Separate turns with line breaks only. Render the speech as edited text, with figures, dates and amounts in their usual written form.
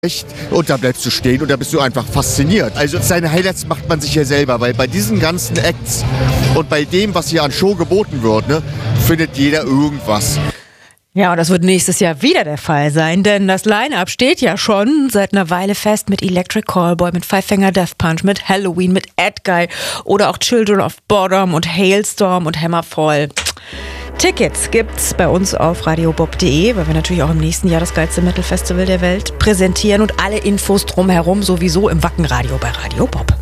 Und da bleibst du stehen und da bist du einfach fasziniert. Also seine Highlights macht man sich ja selber, weil bei diesen ganzen Acts und bei dem, was hier an Show geboten wird, ne, findet jeder irgendwas.
Ja, und das wird nächstes Jahr wieder der Fall sein, denn das Line-Up steht ja schon seit einer Weile fest mit Electric Callboy, mit Five Finger Death Punch, mit Halloween, mit Edguy oder auch Children of Bodom und Hailstorm und Hammerfall. Tickets gibt's bei uns auf radiobob.de, weil wir natürlich auch im nächsten Jahr das geilste Metal-Festival der Welt präsentieren und alle Infos drumherum sowieso im Wackenradio bei Radio Bob.